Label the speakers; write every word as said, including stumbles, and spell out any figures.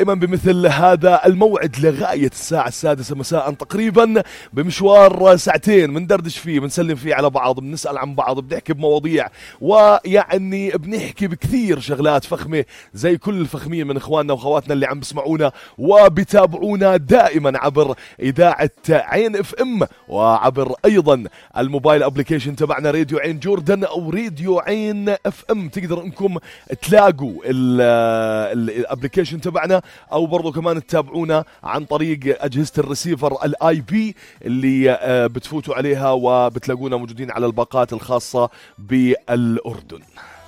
Speaker 1: دائما بمثل هذا الموعد لغاية الساعة السادسة مساء تقريبا، بمشوار ساعتين بندردش فيه، بنسلم فيه على بعض، بنسأل عن بعض، بنحكي بمواضيع، ويعني بنحكي بكثير شغلات فخمة زي كل الفخمين من إخواننا وأخواتنا اللي عم بسمعونا وبتابعونا دائما عبر إذاعة عين اف ام، وعبر أيضا الموبايل ابليكيشن تبعنا راديو عين جوردن أو راديو عين اف ام. تقدر انكم تلاقوا الابليكيشن تبعنا او برضو كمان تتابعونا عن طريق اجهزة الريسيفر الاي بي اللي بتفوتوا عليها وبتلاقونا موجودين على الباقات الخاصة بالأردن.